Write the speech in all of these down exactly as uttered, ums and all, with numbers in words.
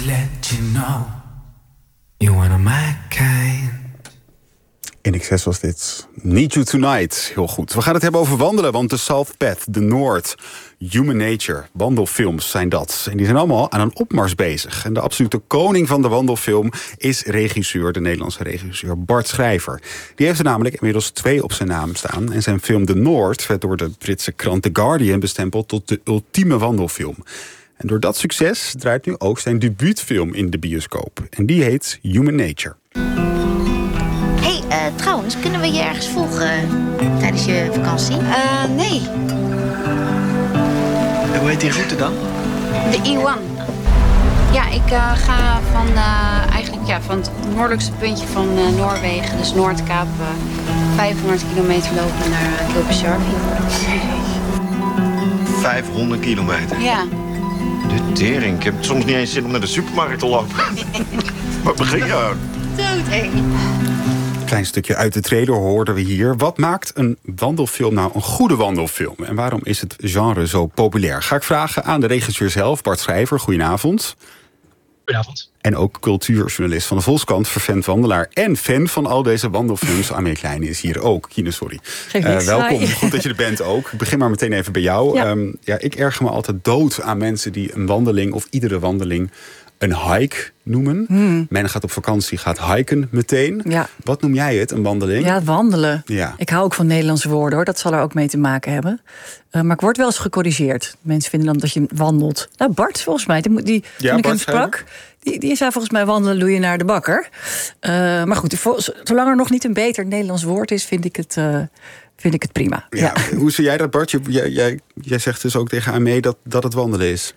let you know you're one of my kind. In Excess was dit Need You Tonight. Heel goed. We gaan het hebben over wandelen, want de South Path, de Noord, Human Nature, wandelfilms zijn dat. En die zijn allemaal aan een opmars bezig. En de absolute koning van de wandelfilm is regisseur, de Nederlandse regisseur Bart Schrijver. Die heeft er namelijk inmiddels twee op zijn naam staan. En zijn film De Noord werd door de Britse krant The Guardian bestempeld tot de ultieme wandelfilm. En door dat succes draait nu ook zijn debuutfilm in de bioscoop. En die heet Human Nature. Hé, hey, uh, trouwens, kunnen we je ergens volgen tijdens je vakantie? Uh, nee. En hoe heet die route dan? De E één. Ja, ik uh, ga van, uh, eigenlijk, ja, van het noordelijkste puntje van uh, Noorwegen, dus Noordkaap, uh, vijfhonderd kilometer lopen naar uh, Kilpisjärvi. vijfhonderd kilometer? Ja. De tering. Ik heb soms niet eens zin om naar de supermarkt te lopen. Wat begin je aan? Doodeng. Klein stukje uit de trailer hoorden we hier. Wat maakt een wandelfilm nou een goede wandelfilm? En waarom is het genre zo populair? Ga ik vragen aan de regisseur zelf, Bart Schrijver. Goedenavond. Goedenavond. En ook cultuurjournalist van de Volkskrant, vervent wandelaar en fan van al deze wandelfilms. Amélie Kleine is hier ook. Kine, sorry. Uh, welkom, goed dat je er bent ook. Ik begin maar meteen even bij jou. Ja. Um, ja, ik erger me altijd dood aan mensen die een wandeling of iedere wandeling een hike noemen. Hmm. Men gaat op vakantie, gaat hiken meteen. Ja. Wat noem jij het, een wandeling? Ja, wandelen. Ja. Ik hou ook van Nederlandse woorden, hoor. Dat zal er ook mee te maken hebben. Uh, maar ik word wel eens gecorrigeerd. Mensen vinden dan dat je wandelt. Nou, Bart, volgens mij, die, die ja, toen ik Bart hem sprak, die, die zei volgens mij wandelen doe je naar de bakker. Uh, maar goed, zolang er nog niet een beter Nederlands woord is, vind ik het... Uh, vind ik het prima. Ja, ja. Hoe zie jij dat, Bart? Jij, jij, jij zegt dus ook tegen Amé dat, dat het wandelen is.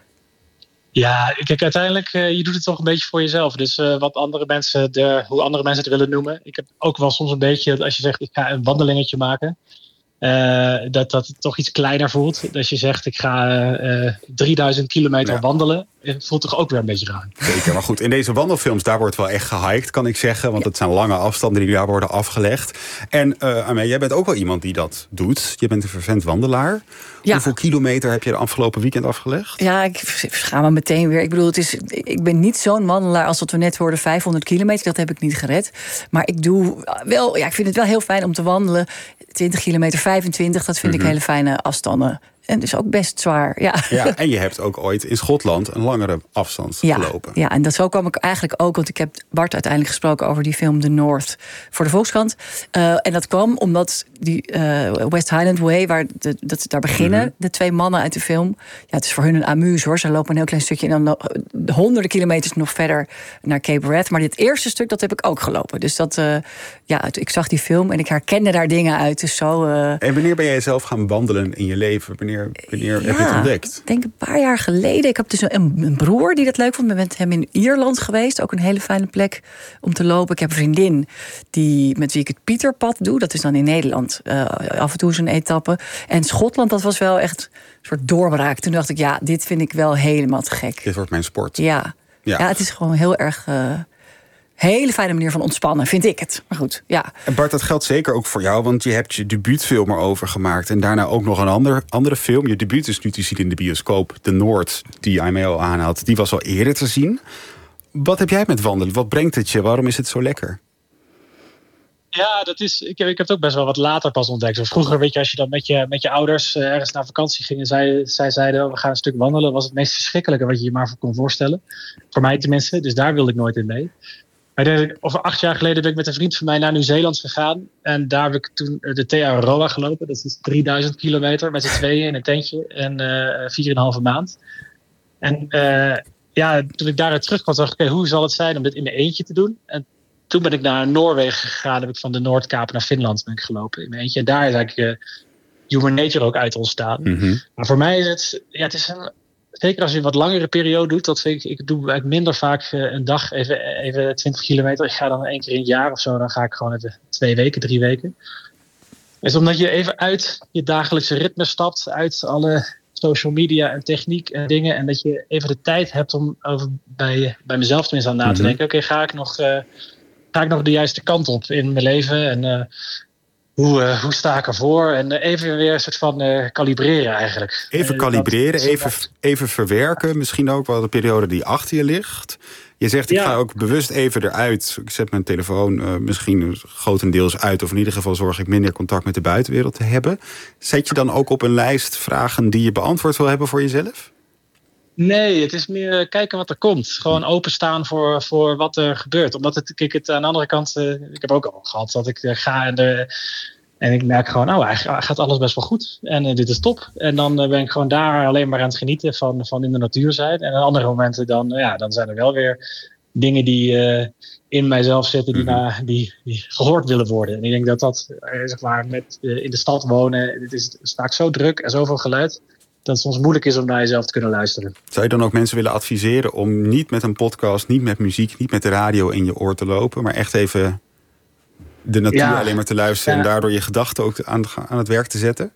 Ja, kijk, uiteindelijk, uh, je doet het toch een beetje voor jezelf. Dus uh, wat andere mensen, de, hoe andere mensen het willen noemen. Ik heb ook wel soms een beetje, als je zegt, ik ga een wandelingetje maken. Uh, dat dat het toch iets kleiner voelt. Als je zegt, ik ga uh, drieduizend kilometer ja. wandelen. Het voelt toch ook weer een beetje raar. Zeker, maar goed, in deze wandelfilms, daar wordt wel echt gehiked, kan ik zeggen. Want het zijn lange afstanden die daar worden afgelegd. En uh, Amé, jij bent ook wel iemand die dat doet. Je bent een vervent wandelaar. Ja. Hoeveel kilometer heb je de afgelopen weekend afgelegd? Ja, ik schaam me meteen weer. Ik bedoel, het is, ik ben niet zo'n wandelaar als wat we net hoorden, vijfhonderd kilometer. Dat heb ik niet gered. Maar ik doe wel, ja, ik vind het wel heel fijn om te wandelen. twintig kilometer, vijfentwintig, dat vind mm-hmm. ik hele fijne afstanden. En dus ook best zwaar, ja. ja. En je hebt ook ooit in Schotland een langere afstand ja, gelopen. Ja, en dat zo kwam ik eigenlijk ook, want ik heb Bart uiteindelijk gesproken over die film The North voor de Volkskrant. Uh, en dat kwam omdat die uh, West Highland Way, waar de, dat ze daar beginnen, mm-hmm. de twee mannen uit de film. Ja, het is voor hun een amuse, hoor. Ze lopen een heel klein stukje en dan honderden kilometers nog verder naar Cape Wrath. Maar dit eerste stuk, dat heb ik ook gelopen. Dus dat, uh, ja, ik zag die film en ik herkende daar dingen uit. Dus zo. Uh... En wanneer ben jij zelf gaan wandelen in je leven? Wanneer Wanneer ja, heb je het ontdekt? Ik denk een paar jaar geleden. Ik heb dus een, een broer die dat leuk vond. Ik ben met hem in Ierland geweest. Ook een hele fijne plek om te lopen. Ik heb een vriendin die, met wie ik het Pieterpad doe. Dat is dan in Nederland. Uh, af en toe zo'n etappe. En Schotland, dat was wel echt een soort doorbraak. Toen dacht ik, ja, dit vind ik wel helemaal te gek. Dit wordt mijn sport. Ja, ja. ja het is gewoon heel erg... Uh, hele fijne manier van ontspannen, vind ik het. Maar goed, ja. En Bart, dat geldt zeker ook voor jou, want je hebt je debuutfilm erover gemaakt. En daarna ook nog een ander, andere film. Je debuut is nu te zien in de bioscoop. De Noord, die Aimee al aanhaalt, die was al eerder te zien. Wat heb jij met wandelen? Wat brengt het je? Waarom is het zo lekker? Ja, dat is, ik, heb, ik heb het ook best wel wat later pas ontdekt. Dus vroeger, weet je, als je dan met je, met je ouders uh, ergens naar vakantie ging en zij, zij zeiden, oh, we gaan een stuk wandelen, was het meest verschrikkelijke wat je je maar voor kon voorstellen. Voor mij tenminste, dus daar wilde ik nooit in mee. Maar over acht jaar geleden ben ik met een vriend van mij naar Nieuw-Zeeland gegaan. En daar heb ik toen de T Aroa gelopen. Dat is drieduizend kilometer met z'n tweeën in een tentje. En uh, vier en een halve maand. En uh, ja, toen ik daaruit terugkwam, dacht ik, okay, hoe zal het zijn om dit in mijn eentje te doen? En toen ben ik naar Noorwegen gegaan. Heb ik van de Noordkaap naar Finland ben ik gelopen in mijn eentje. En daar is eigenlijk uh, Human Nature ook uit ontstaan. Mm-hmm. Maar voor mij is het, ja, het is een... Zeker als je een wat langere periode doet. Dat vind ik, ik doe eigenlijk minder vaak uh, een dag even, even twintig kilometer. Ik ga dan één keer in het jaar of zo. Dan ga ik gewoon even twee weken, drie weken. Het is omdat je even uit je dagelijkse ritme stapt. Uit alle social media en techniek en dingen. En dat je even de tijd hebt om over bij, bij mezelf tenminste aan na te mm-hmm. denken. Oké, okay, ga ik nog... Uh, ga ik nog de juiste kant op in mijn leven? En uh, hoe, uh, hoe sta ik ervoor? En uh, even weer een soort van uh, kalibreren eigenlijk. Even uh, kalibreren, even, even verwerken. Misschien ook wel de periode die achter je ligt. Je zegt, ik ja. ga ook bewust even eruit. Ik zet mijn telefoon uh, misschien grotendeels uit. Of in ieder geval zorg ik minder contact met de buitenwereld te hebben. Zet je dan ook op een lijst vragen die je beantwoord wil hebben voor jezelf? Nee, het is meer kijken wat er komt. Gewoon openstaan voor, voor wat er gebeurt. Omdat het, kijk, het aan de andere kant... Uh, ik heb ook al gehad dat ik uh, ga en, de, en ik merk gewoon... nou, eigenlijk gaat alles best wel goed. En uh, dit is top. En dan uh, ben ik gewoon daar alleen maar aan het genieten van, van in de natuur zijn. En aan andere momenten dan, uh, ja, dan zijn er wel weer dingen die uh, in mijzelf zitten... Die, mm-hmm. na, die, die gehoord willen worden. En ik denk dat dat, uh, zeg maar, met uh, in de stad wonen... het is vaak zo druk en zoveel geluid... dat het soms moeilijk is om naar jezelf te kunnen luisteren. Zou je dan ook mensen willen adviseren om niet met een podcast, niet met muziek, niet met de radio in je oor te lopen, maar echt even de natuur ja. alleen maar te luisteren ja. en daardoor je gedachten ook aan, aan het werk te zetten?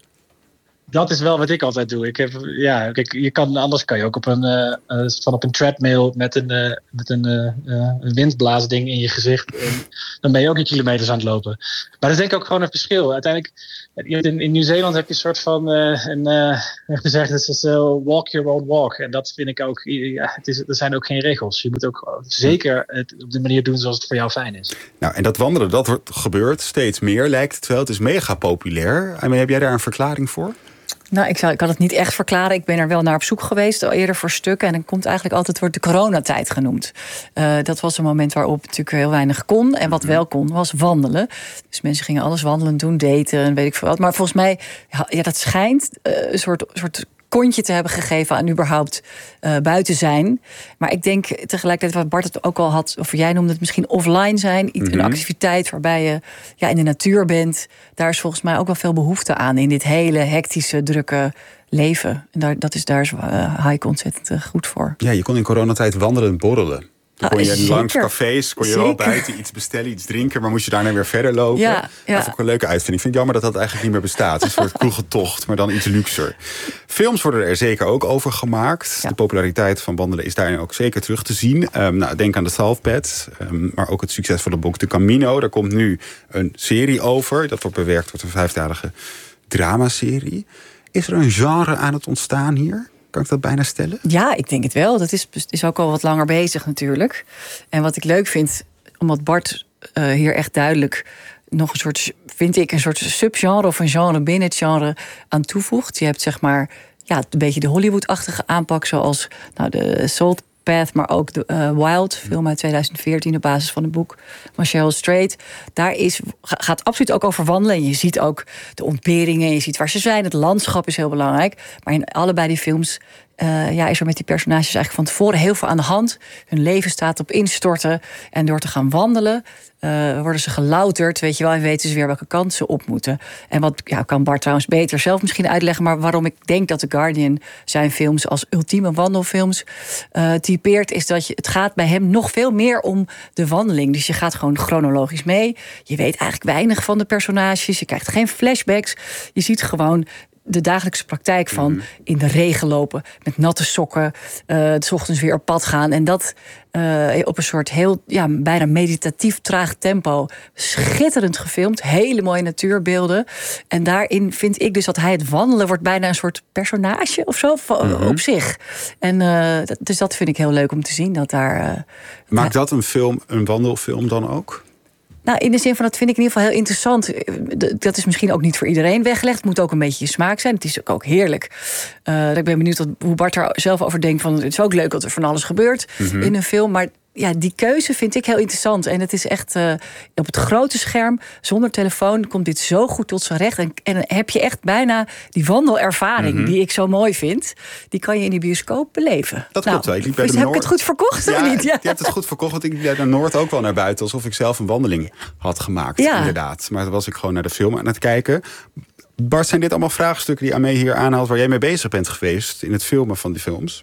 Dat is wel wat ik altijd doe. Ik heb, ja, kijk, je kan, anders kan je ook op een, uh, van op een treadmill met een, uh, met een, uh, een windblaasding in je gezicht. En dan ben je ook een kilometers aan het lopen. Maar dat is denk ik ook gewoon een verschil. Uiteindelijk, in, in Nieuw-Zeeland heb je een soort van, uh, een, uh, gezegd, het is uh, walk your own walk. En dat vind ik ook, ja, het is, er zijn ook geen regels. Je moet ook zeker het op de manier doen zoals het voor jou fijn is. Nou, en dat wandelen, dat wordt gebeurt steeds meer, lijkt het wel. Het is mega populair. I mean, heb jij daar een verklaring voor? Nou, ik, zou, ik kan het niet echt verklaren. Ik ben er wel naar op zoek geweest, al eerder voor stukken. En dan komt eigenlijk altijd, wordt de coronatijd genoemd. Uh, dat was een moment waarop natuurlijk heel weinig kon. En wat wel kon, was wandelen. Dus mensen gingen alles wandelen doen, daten en weet ik veel wat. Maar volgens mij, ja, dat schijnt uh, een soort... soort kontje te hebben gegeven aan überhaupt uh, buiten zijn. Maar ik denk tegelijkertijd, wat Bart het ook al had, of jij noemde het misschien offline zijn. Iets, mm-hmm. Een activiteit waarbij je ja, in de natuur bent. Daar is volgens mij ook wel veel behoefte aan in dit hele hectische, drukke leven. En daar, dat is daar is uh, Hike ontzettend uh, goed voor. Ja, je kon in coronatijd wandelen en borrelen. Dan kon je ah, langs cafés, kon je wel buiten iets bestellen, iets drinken, maar moest je daarna weer verder lopen. Ja, ja. Dat vond ik een leuke uitvinding. Ik vind het jammer dat dat eigenlijk niet meer bestaat. Het is een soort kroegentocht, maar dan iets luxer. Films worden er zeker ook over gemaakt. Ja. De populariteit van wandelen is daarin ook zeker terug te zien. Um, nou, denk aan de South Pad, um, maar ook het succesvolle boek De Camino. Daar komt nu een serie over. Dat wordt bewerkt tot een vijfdalige dramaserie. Is er een genre aan het ontstaan hier? Kan ik dat bijna stellen? Ja, ik denk het wel. Dat is, is ook al wat langer bezig natuurlijk. En wat ik leuk vind, omdat Bart uh, hier echt duidelijk nog een soort, vind ik, een soort subgenre of een genre binnen het genre aan toevoegt. Je hebt zeg maar ja, een beetje de Hollywood-achtige aanpak, zoals nou, de Salt Path, maar ook de uh, Wild, film uit tweeduizend veertien op basis van het boek van Cheryl Strait. Daar is, gaat absoluut ook over wandelen. En je ziet ook de ontberingen, je ziet waar ze zijn. Het landschap is heel belangrijk. Maar in allebei die films uh, ja, is er met die personages eigenlijk van tevoren heel veel aan de hand. Hun leven staat op instorten. En door te gaan wandelen uh, worden ze gelouterd, weet je wel, en weten ze weer welke kant ze op moeten. En wat ja, kan Bart trouwens beter zelf misschien uitleggen, maar waarom ik denk dat The Guardian zijn films als ultieme wandelfilms uh, typeert, is dat je, het gaat bij hem nog veel meer om de wandeling. Dus je gaat gewoon chronologisch mee. Je weet eigenlijk weinig van de personages. Je krijgt geen flashbacks. Je ziet gewoon de dagelijkse praktijk van in de regen lopen met natte sokken, uh, 's ochtends weer op pad gaan. En dat uh, op een soort heel, ja, bijna meditatief traag tempo. Schitterend gefilmd, hele mooie natuurbeelden. En daarin vind ik dus dat hij het wandelen wordt bijna een soort personage of zo mm-hmm. op zich. En uh, dus dat vind ik heel leuk om te zien. Dat daar, uh, Maakt dat een film, een wandelfilm dan ook? Nou, in de zin van, dat vind ik in ieder geval heel interessant. Dat is misschien ook niet voor iedereen weggelegd. Het moet ook een beetje je smaak zijn. Het is ook heerlijk. Uh, ik ben benieuwd wat, hoe Bart daar zelf over denkt. Van, het is ook leuk dat er van alles gebeurt mm-hmm. in een film. Maar ja, die keuze vind ik heel interessant. En het is echt uh, op het grote scherm, zonder telefoon, komt dit zo goed tot zijn recht. En, en heb je echt bijna die wandelervaring mm-hmm. die ik zo mooi vind. Die kan je in die bioscoop beleven. Dat nou, klopt wel. Ik liep bij de heb Noord... ik het goed verkocht ja, of niet? Ja, je hebt het goed verkocht, want ik liep bij de Noord ook wel naar buiten. Alsof ik zelf een wandeling had gemaakt, ja. inderdaad. Maar toen was ik gewoon naar de film aan het kijken. Bart, zijn dit allemaal vraagstukken die Amé hier aanhaalt, waar jij mee bezig bent geweest in het filmen van die films?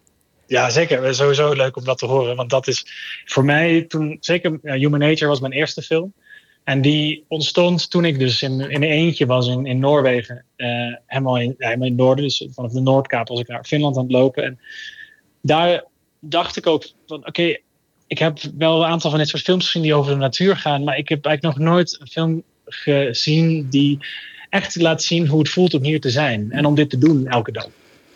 Ja, zeker. Sowieso leuk om dat te horen. Want dat is voor mij toen... Zeker uh, Human Nature was mijn eerste film. En die ontstond toen ik dus in, in een eentje was in, in Noorwegen. Uh, helemaal, in, ja, helemaal in het noorden. Dus vanaf de Noordkaap was ik naar Finland aan het lopen. En daar dacht ik ook van... Oké, okay, ik heb wel een aantal van dit soort films gezien die over de natuur gaan. Maar ik heb eigenlijk nog nooit een film gezien die echt laat zien hoe het voelt om hier te zijn. En om dit te doen elke dag.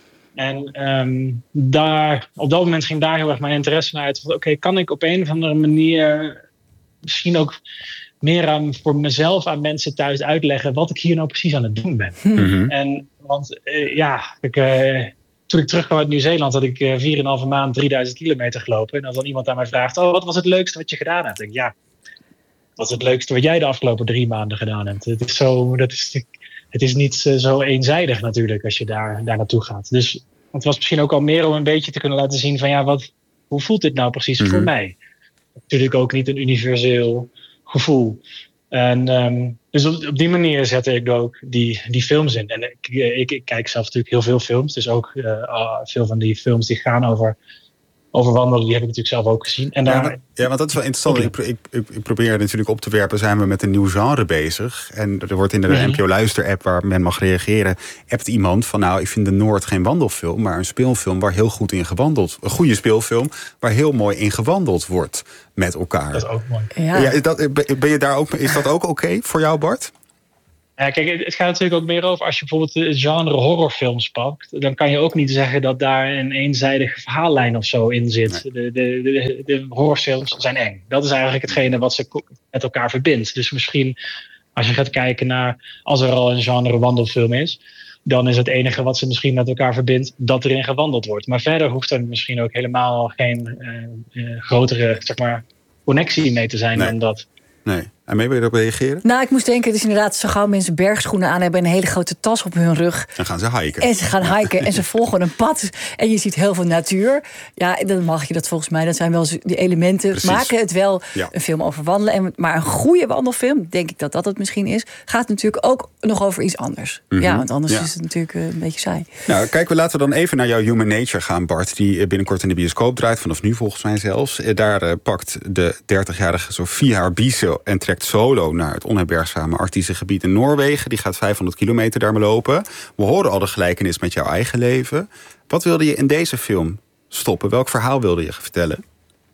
En um, daar, op dat moment ging daar heel erg mijn interesse naar uit. Oké, okay, kan ik op een of andere manier misschien ook meer aan, voor mezelf aan mensen thuis uitleggen wat ik hier nou precies aan het doen ben. Mm-hmm. En want uh, ja, ik, uh, toen ik terugkwam uit Nieuw-Zeeland had ik uh, vier en een halve maand drieduizend kilometer gelopen. En als dan iemand aan mij vraagt, oh, wat was het leukste wat je gedaan hebt? Dan denk ik, ja, wat is het leukste wat jij de afgelopen drie maanden gedaan hebt? Het is, zo, dat is, het is niet uh, zo eenzijdig natuurlijk als je daar, daar naartoe gaat. Dus het was misschien ook al meer om een beetje te kunnen laten zien van ja, wat, hoe voelt dit nou precies mm-hmm. voor mij? Natuurlijk ook niet een universeel gevoel. En um, dus op, op die manier zette ik ook die, die films in. En ik, ik, ik kijk zelf natuurlijk heel veel films. Dus ook uh, uh, veel van die films die gaan over, over wandelen, die heb ik natuurlijk zelf ook gezien. En daar, ja, maar, ja, want dat is wel interessant. Okay. Ik, ik, ik probeer natuurlijk op te werpen, zijn we met een nieuw genre bezig. En er wordt in de mm-hmm. N P O Luister-app waar men mag reageren, appt iemand van nou, ik vind de Noord geen wandelfilm, maar een speelfilm waar heel goed in gewandeld, een goede speelfilm waar heel mooi in gewandeld wordt met elkaar. Dat is ook mooi. Ja. Ja, is, dat, ben je daar ook, is dat ook oké okay voor jou, Bart? Ja, kijk, het gaat natuurlijk ook meer over als je bijvoorbeeld het genre horrorfilms pakt, dan kan je ook niet zeggen dat daar een eenzijdige verhaallijn of zo in zit. Nee. De, de, de, de horrorfilms zijn eng. Dat is eigenlijk hetgene wat ze met elkaar verbindt. Dus misschien als je gaat kijken naar, als er al een genre wandelfilm is, dan is het enige wat ze misschien met elkaar verbindt dat erin gewandeld wordt. Maar verder hoeft er misschien ook helemaal geen uh, uh, grotere, zeg maar, connectie mee te zijn nee. dan dat. Nee. En mee wil je erop reageren? Nou, ik moest denken, het is inderdaad zo gauw mensen bergschoenen aan hebben en een hele grote tas op hun rug. Dan gaan ze hiken. En ze gaan hiken en ze volgen een pad. En je ziet heel veel natuur. Ja, dan mag je dat volgens mij. Dat zijn wel die elementen. Precies. Maken het wel ja. een film over wandelen. En, maar een goede wandelfilm, denk ik dat dat het misschien is, gaat natuurlijk ook nog over iets anders. Mm-hmm. Ja, want anders ja. is het natuurlijk een beetje saai. Nou, kijk, we laten we dan even naar jouw Human Nature gaan, Bart. Die binnenkort in de bioscoop draait. Vanaf nu volgens mij zelfs. Daar uh, pakt de dertigjarige Sophie haar biezen en trekt solo naar het onherbergzame Arctische gebied in Noorwegen. Die gaat vijfhonderd kilometer daarmee lopen. We horen al de gelijkenis met jouw eigen leven. Wat wilde je in deze film stoppen? Welk verhaal wilde je vertellen?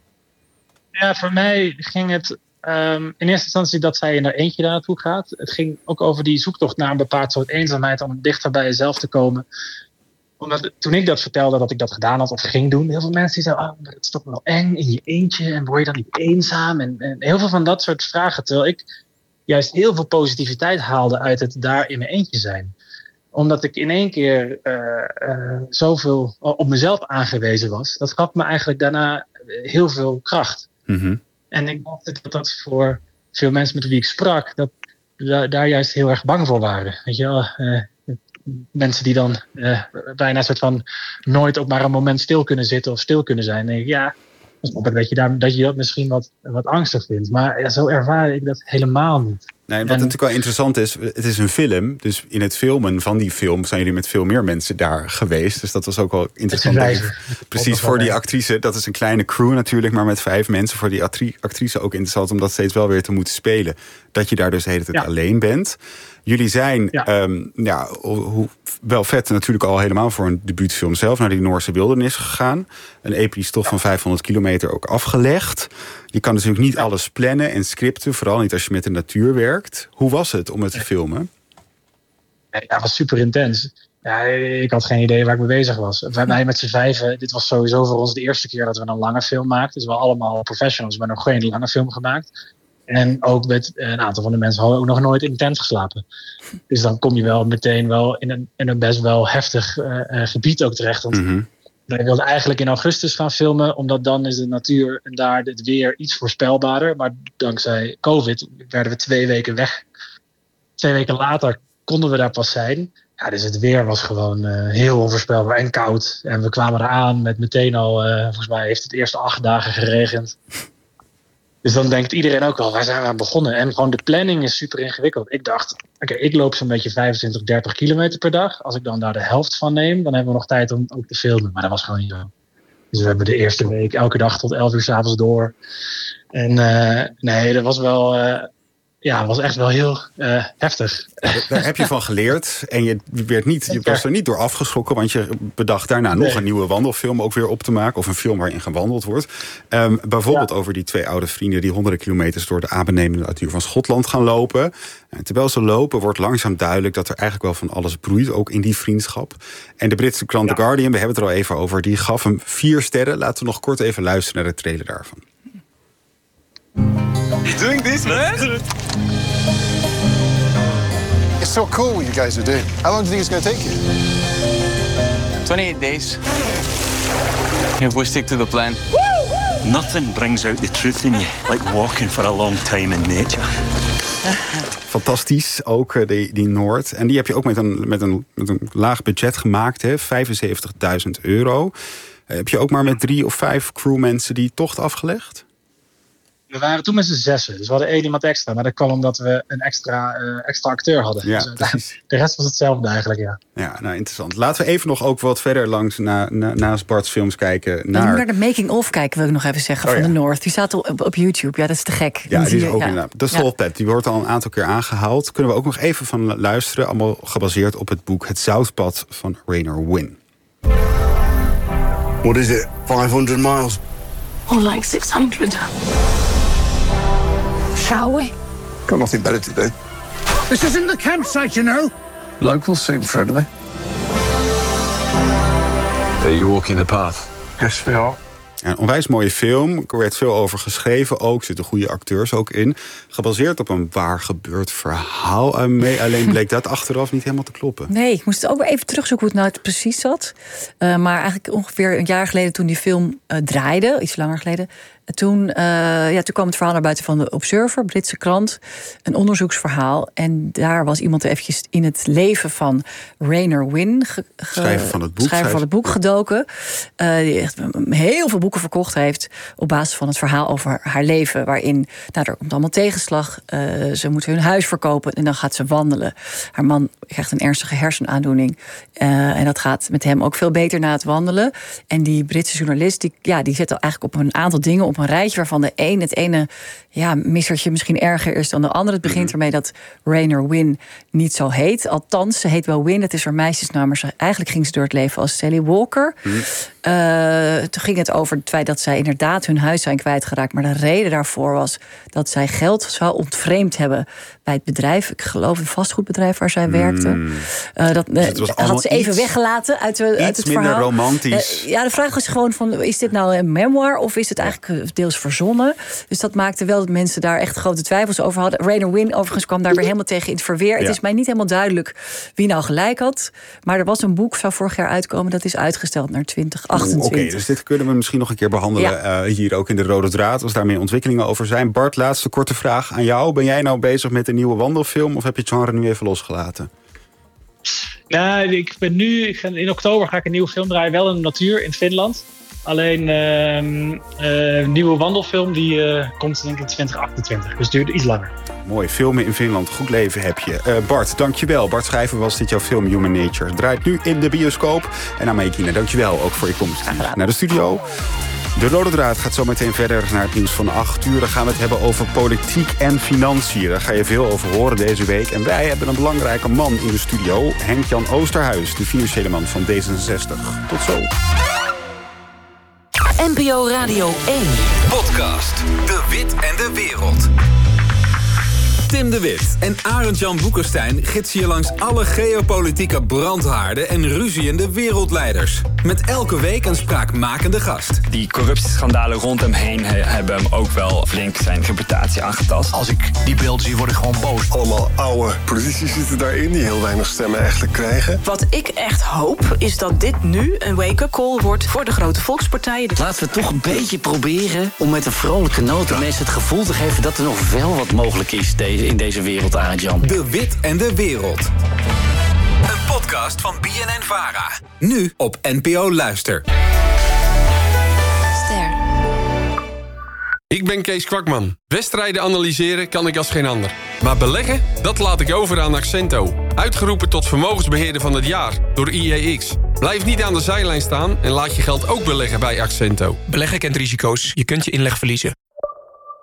Ja, voor mij ging het um, in eerste instantie dat zij in haar eentje daar naartoe gaat. Het ging ook over die zoektocht naar een bepaald soort eenzaamheid om dichter bij jezelf te komen. Omdat toen ik dat vertelde dat ik dat gedaan had of ging doen, heel veel mensen die zeiden, oh, maar dat is toch wel eng in je eentje en word je dan niet eenzaam? En, en heel veel van dat soort vragen, terwijl ik juist heel veel positiviteit haalde uit het daar in mijn eentje zijn. Omdat ik in één keer uh, uh, zoveel op mezelf aangewezen was, dat gaf me eigenlijk daarna heel veel kracht. Mm-hmm. En ik dacht dat dat voor veel mensen met wie ik sprak, dat da- daar juist heel erg bang voor waren. Weet je wel, uh, mensen die dan uh, bijna een soort van nooit ook maar een moment stil kunnen zitten of stil kunnen zijn. Dan denk ik, ja, dat je, daar, dat je dat misschien wat, wat angstig vindt. Maar ja, zo ervaar ik dat helemaal niet. Nee, wat en, natuurlijk wel interessant is, het is een film. Dus in het filmen van die film zijn jullie met veel meer mensen daar geweest. Dus dat was ook wel interessant. Ik, precies voor die actrice, dat is een kleine crew natuurlijk, maar met vijf mensen. Voor die actrice ook interessant om dat steeds wel weer te moeten spelen. Dat je daar dus de hele tijd ja. alleen bent. Jullie zijn ja. Um, ja, hoe, wel vet natuurlijk al helemaal voor een debuutfilm zelf naar die Noorse wildernis gegaan. Een episch tocht ja. van vijfhonderd kilometer ook afgelegd. Je kan natuurlijk niet ja. alles plannen en scripten, vooral niet als je met de natuur werkt. Hoe was het om het te filmen? Ja, het was super intens. Ja, ik had geen idee waar ik mee bezig was. Wij met z'n vijven, dit was sowieso voor ons de eerste keer dat we een lange film maakten. Dus we waren allemaal professionals, maar nog geen lange film gemaakt. En ook met een aantal van de mensen hadden ook nog nooit in een tent geslapen. Dus dan kom je wel meteen wel in een, in een best wel heftig uh, gebied ook terecht. Want mm-hmm. wij wilden eigenlijk in augustus gaan filmen, omdat dan is de natuur en daar het weer iets voorspelbaarder. Maar dankzij COVID werden we twee weken weg. Twee weken later konden we daar pas zijn. Ja, dus het weer was gewoon uh, heel onvoorspelbaar en koud. En we kwamen eraan met meteen al, uh, volgens mij heeft het eerste acht dagen geregend. Dus dan denkt iedereen ook al, waar zijn we aan begonnen? En gewoon de planning is super ingewikkeld. Ik dacht, oké, okay, ik loop zo'n beetje vijfentwintig, dertig kilometer per dag. Als ik dan daar de helft van neem, dan hebben we nog tijd om ook te filmen. Maar dat was gewoon niet zo. Dus we hebben de eerste week elke dag tot elf uur 's avonds door. En uh, nee, dat was wel... Uh, ja, was echt wel heel uh, heftig. Daar, daar heb je van geleerd. En je, werd niet, je was er niet door afgeschrokken. Want je bedacht daarna nee. nog een nieuwe wandelfilm ook weer op te maken. Of een film waarin gewandeld wordt. Um, bijvoorbeeld ja. over die twee oude vrienden die honderden kilometers door de adembenemende natuur van Schotland gaan lopen. En terwijl ze lopen wordt langzaam duidelijk dat er eigenlijk wel van alles broeit. Ook in die vriendschap. En de Britse krant ja. The Guardian, we hebben het er al even over. Die gaf hem vier sterren. Laten we nog kort even luisteren naar de trailer daarvan. You're doing this, man? It's so cool what you guys are doing. How long do you think it's going to take you? twenty-eight days. If we stick to the plan. Nothing brings out the truth in you like walking for a long time in nature. Fantastisch, ook die, die Noord. En die heb je ook met een, met een, met een laag budget gemaakt, hè? vijfenzeventigduizend euro. Heb je ook maar met drie of vijf crewmensen die tocht afgelegd? We waren toen met z'n zessen, dus we hadden één iemand extra. Maar dat kwam omdat we een extra, uh, extra acteur hadden. Ja, dus, de rest was hetzelfde eigenlijk, ja. Ja, nou interessant. Laten we even nog ook wat verder langs na, na, naast Bart's films kijken. Naar... naar de making-of kijken, wil ik nog even zeggen, oh, van ja. de North. Die staat op, op YouTube, ja, dat is te gek. Ja, die is ook ja. inderdaad. De Soul Pet, die wordt al een aantal keer aangehaald. Kunnen we ook nog even van luisteren. Allemaal gebaseerd op het boek Het Zoutpad van Raynor Winn. What is it? five hundred miles? Or like six hundred. Shall we? Got nothing better to do. This isn't the campsite, you know. Locals seem friendly. Are you walking the path? Yes, we are. Een onwijs mooie film. Er werd veel over geschreven ook. Er zitten goede acteurs ook in. Gebaseerd op een waar gebeurd verhaal. Alleen bleek dat achteraf niet helemaal te kloppen. Nee, ik moest het ook weer even terugzoeken hoe het nou precies zat. Uh, maar eigenlijk ongeveer een jaar geleden toen die film uh, draaide. Iets langer geleden. Toen, uh, ja, toen kwam het verhaal naar buiten van de Observer, Britse krant. Een onderzoeksverhaal. En daar was iemand eventjes in het leven van Raynor Winn... Ge, ge, schrijver van het boek, schrijver van het boek gedoken. Uh, die echt heel veel boeken verkocht heeft op basis van het verhaal over haar leven. Waarin, nou, er komt allemaal tegenslag. Uh, ze moeten hun huis verkopen en dan gaat ze wandelen. Haar man krijgt een ernstige hersenaandoening. Uh, en dat gaat met hem ook veel beter na het wandelen. En die Britse journalist, die, ja, die zet eigenlijk op een aantal dingen op een rijtje waarvan de een het ene ja, missertje misschien erger is dan de andere. Het begint ermee dat Raynor Winn niet zo heet. Althans, ze heet wel Winn, het is haar meisjesnaam, maar ze, eigenlijk ging ze door het leven als Sally Walker. Mm. Uh, toen ging het over het feit dat zij inderdaad hun huis zijn kwijtgeraakt. Maar de reden daarvoor was dat zij geld zou ontvreemd hebben bij het bedrijf. Ik geloof het vastgoedbedrijf waar zij werkte. Mm. Uh, dat dus het had ze even iets, weggelaten uit, uit het minder verhaal. Romantisch. Uh, ja, de vraag was gewoon van, is dit nou een memoir of is het eigenlijk deels verzonnen? Dus dat maakte wel dat mensen daar echt grote twijfels over hadden. Raynor Winn overigens kwam daar weer helemaal tegen in het verweer. Ja. Het is mij niet helemaal duidelijk wie nou gelijk had. Maar er was een boek, zou vorig jaar uitkomen, dat is uitgesteld naar twintig achtentwintig. Oké, okay, dus dit kunnen we misschien nog een keer behandelen ja. uh, hier ook in de Rode Draad, als daar meer ontwikkelingen over zijn. Bart, laatste korte vraag aan jou. Ben jij nou bezig met een nieuwe wandelfilm of heb je het genre nu even losgelaten? Nou, ik ben nu, ik ga, in oktober ga ik een nieuwe film draaien, wel in de natuur in Finland. Alleen een uh, uh, nieuwe wandelfilm die uh, komt denk ik in twintig achtentwintig. Dus het duurt iets langer. Mooi, filmen in Finland. Goed leven heb je. Uh, Bart, dankjewel. Bart Schrijver was dit jouw film Human Nature. Draait nu in de bioscoop. En Amekine, dankjewel ook voor je komst naar de studio. De Rode Draad gaat zo meteen verder naar het nieuws van acht uur. Dan gaan we het hebben over politiek en financiën. Daar ga je veel over horen deze week. En wij hebben een belangrijke man in de studio. Henk-Jan Oosterhuis, de financiële man van D zesenzestig. Tot zo. N P O Radio één. Podcast De Wit en de Wereld. Tim de Wit en Arend-Jan Boekenstein gidsen je langs alle geopolitieke brandhaarden en ruziende wereldleiders. Met elke week een spraakmakende gast. Die corruptieschandalen rond hem heen hebben hem ook wel flink zijn reputatie aangetast. Als ik die beelden zie, word ik gewoon boos. Allemaal oude politici zitten daarin die heel weinig stemmen eigenlijk krijgen. Wat ik echt hoop, is dat dit nu een wake-up call wordt voor de grote volkspartijen. Laten we toch een beetje proberen om met een vrolijke noot de mensen het gevoel te geven dat er nog wel wat mogelijk is in deze wereld, Arend-Jan. De Wit en de Wereld. Een podcast van B N N-Vara. Nu op N P O Luister. Ster. Ik ben Kees Kwakman. Wedstrijden analyseren kan ik als geen ander. Maar beleggen, dat laat ik over aan Accento. Uitgeroepen tot vermogensbeheerder van het jaar door I E X. Blijf niet aan de zijlijn staan en laat je geld ook beleggen bij Accento. Beleggen kent risico's. Je kunt je inleg verliezen.